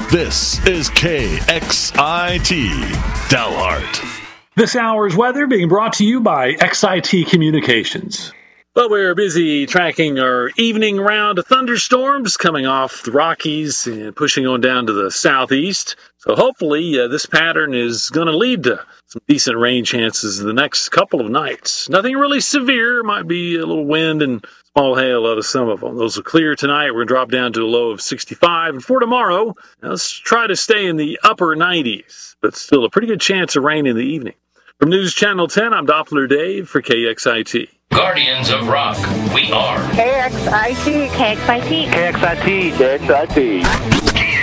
This is KXIT Dalhart. This hour's weather being brought to you by XIT Communications. Well, we're busy tracking our evening round of thunderstorms coming off the Rockies and pushing on down to the southeast. So hopefully this pattern is going to lead to some decent rain chances the next couple of nights. Nothing really severe. Might be a little wind and small hail out of some of them. Those will clear tonight. We're going to drop down to a low of 65. And for tomorrow, let's try to stay in the upper 90s, but still a pretty good chance of rain in the evening. From News Channel 10, I'm Doppler Dave for KXIT. Guardians of Rock, we are KXIT. KXIT. KXIT. KXIT.